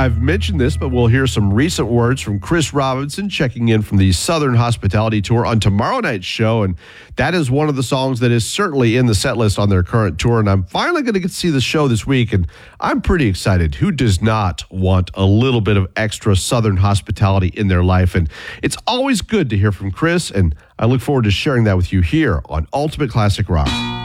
I've mentioned this, but we'll hear some recent words from Chris Robinson checking in from the Southern Hospitality Tour on tomorrow night's show. And that is one of the songs that is certainly in the set list on their current tour. And I'm finally going to get to see the show this week. And I'm pretty excited. Who does not want a little bit of extra Southern hospitality in their life? And it's always good to hear from Chris. And I look forward to sharing that with you here on Ultimate Classic Rock.